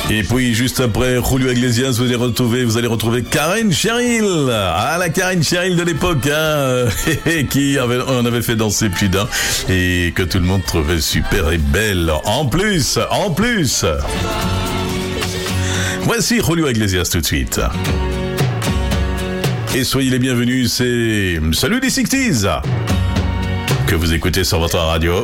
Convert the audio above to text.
Et puis juste après Julio Iglesias, vous allez retrouver Karen Cheryl. Ah, la Karen Cheryl de l'époque, hein, on avait fait danser plus d'un et que tout le monde trouvait super et belle. En plus. Voici Julio Iglesias tout de suite. Et soyez les bienvenus, c'est Salut des 60s que vous écoutez sur votre radio.